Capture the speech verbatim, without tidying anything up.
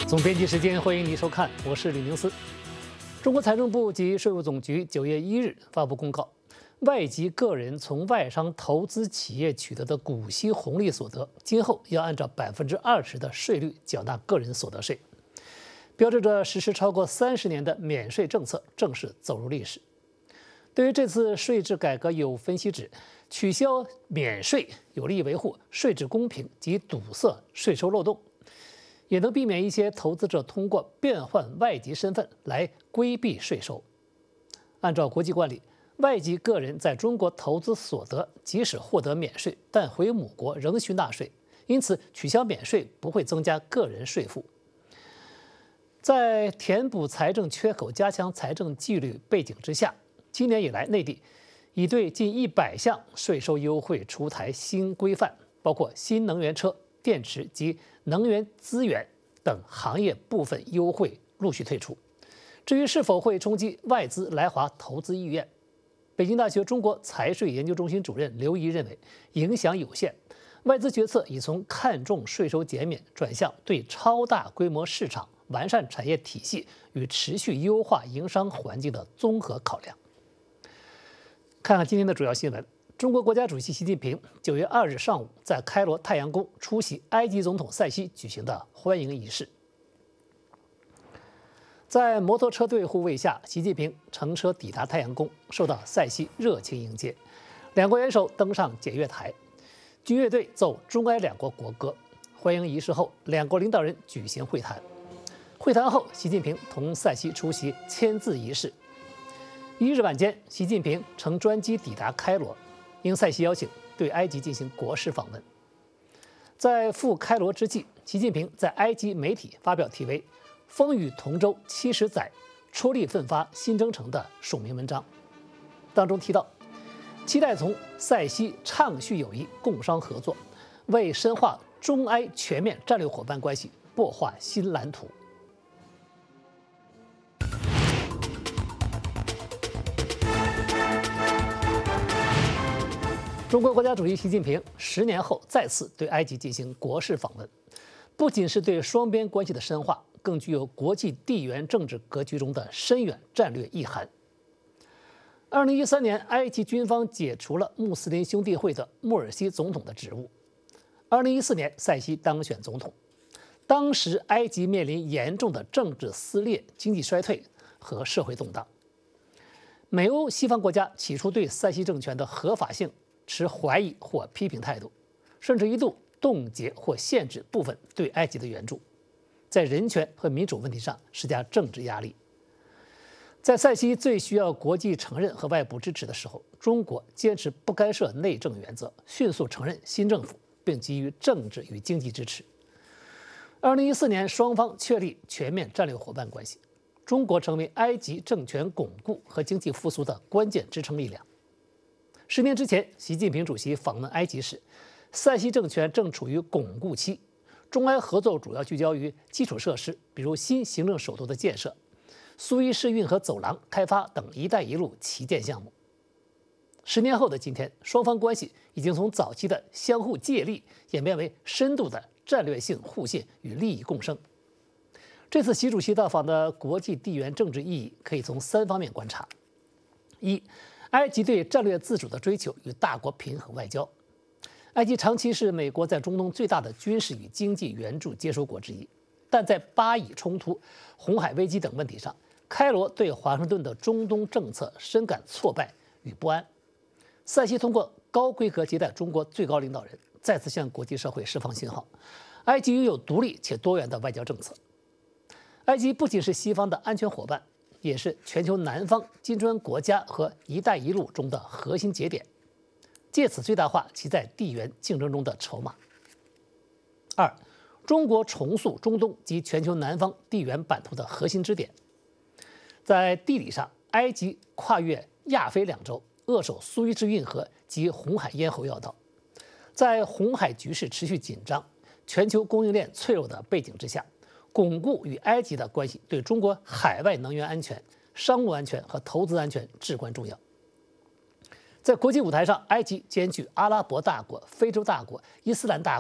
总编辑时间，欢迎您收看，我是李明思。中国财政部及税务总局九月一日发布公告，外籍个人从外商投资企业取得的股息红利所得，今后要按照百分之二十的税率缴纳个人所得税，标志着实施超过三十年的免税政策正式走入历史。对于这次税制改革，有分析指，取消免税有利维护税制公平及堵塞税收漏洞，也能避免一些投资者通过变换外籍身份来规避税收。按照国际惯例，外籍个人在中国投资所得即使获得免税，但回母国仍需纳税，因此取消免税不会增加个人税负。在填补财政缺口、加强财政纪律背景之下，今年以来，内地已对近一百项税收优惠出台新规范，包括新能源车、电池及能源资源等行业部分优惠陆续退出。至于是否会冲击外资来华投资意愿，北京大学中国财税研究中心主任刘怡认为，影响有限。外资决策已从看重税收减免转向对超大规模市场、完善产业体系与持续优化营商环境的综合考量。看看今天的主要新闻。中国国家主席习近平九月二日上午在开罗太阳宫出席埃及总统塞西举行的欢迎仪式。在摩托车队护卫下，习近平乘车抵达太阳宫，受到塞西热情迎接。两国元首登上检阅台，军乐队奏中埃两国国歌。欢迎仪式后，两国领导人举行会谈。会谈后，习近平同塞西出席签字仪式。一日晚间，习近平乘专机抵达开罗，应塞西邀请，对埃及进行国事访问。在赴开罗之际，习近平在埃及媒体发表题为《风雨同舟七十载，出力奋发新征程》的署名文章，当中提到，期待从塞西畅叙友谊、共商合作，为深化中埃全面战略伙伴关系擘画新蓝图。中国国家主席习近平十年后再次对埃及进行国事访问，不仅是对双边关系的深化，更具有国际地缘政治格局中的深远战略意涵。二零一三年，埃及军方解除了穆斯林兄弟会的穆尔西总统的职务。二零一四年，塞西当选总统，当时埃及面临严重的政治撕裂、经济衰退和社会动荡。美欧西方国家起初对塞西政权的合法性持怀疑或批评态度，甚至一度冻结或限制部分对埃及的援助，在人权和民主问题上施加政治压力。在塞西最需要国际承认和外部支持的时候，中国坚持不干涉内政原则，迅速承认新政府，并给予政治与经济支持。二零一四年，双方确立全面战略伙伴关系，中国成为埃及政权巩固和经济复苏的关键支撑力量。十年之前，习近平主席访问埃及时，塞西政权正处于巩固期，中埃合作主要聚焦于基础设施，比如新行政首都的建设、苏伊士运河走廊开发等“一带一路”旗舰项目。十年后的今天，双方关系已经从早期的相互借力演变为深度的战略性互信与利益共生。这次习主席到访的国际地缘政治意义可以从三方面观察：一、埃及对战略自主的追求与大国平衡外交。埃及长期是美国在中东最大的军事与经济援助接收国之一，但在巴以冲突、红海危机等问题上，开罗对华盛顿的中东政策深感挫败与不安。塞西通过高规格接待中国最高领导人，再次向国际社会释放信号：埃及拥有独立且多元的外交政策。埃及不仅是西方的安全伙伴，也是全球南方金砖国家和“一带一路”中的核心节点，借此最大化其在地缘竞争中的筹码。二、中国重塑中东及全球南方地缘版图的核心支点。在地理上，埃及跨越亚非两洲，扼守苏伊士运河及红海咽喉要道。在红海局势持续紧张、全球供应链脆弱的背景之下，巩固与埃及的关系对中国海外能源安全、商务安全和投资安全至关重要。在国际舞台上，埃及兼具阿拉伯大国、非洲大国、伊斯兰大